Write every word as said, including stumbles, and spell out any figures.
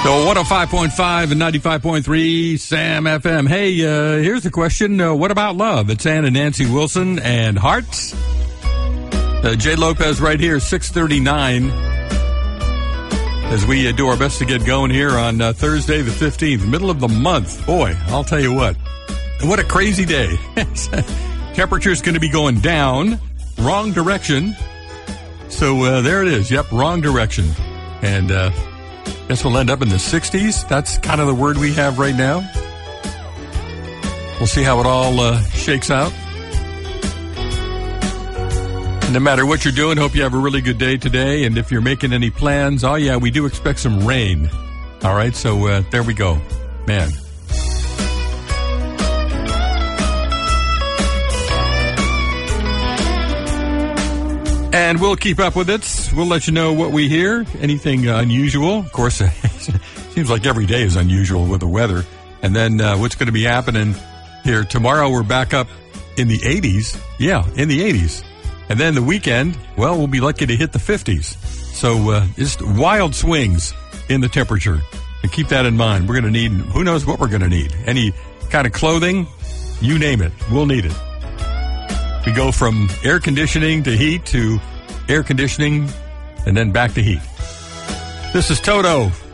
So one oh five point five and ninety-five point three Sam F M. Hey, uh, here's the question. Uh, what about love? It's Ann and Nancy Wilson and Hearts. Uh, Jay Lopez right here, six thirty-nine. As we uh, do our best to get going here on uh, Thursday the fifteenth, middle of the month. Boy, I'll tell you what. What a crazy day. Temperature's going to be going down, wrong direction. So uh, there it is. Yep, wrong direction. And uh guess we'll end up in the sixties. That's kind of the word we have right now. We'll see how it all uh, shakes out. And no matter what you're doing, hope you have a really good day today. And if you're making any plans, oh yeah, we do expect some rain. All right, so uh, there we go. Man. And we'll keep up with it. We'll let you know what we hear. Anything uh, unusual. Of course, it seems like every day is unusual with the weather. And then uh, what's going to be happening here tomorrow, we're back up in the eighties. Yeah, in the eighties. And then the weekend, well, we'll be lucky to hit the fifties. So uh, just wild swings in the temperature. And keep that in mind. We're going to need, who knows what we're going to need. Any kind of clothing, you name it. We'll need it. We go from air conditioning to heat to air conditioning and then back to heat. This is Toto.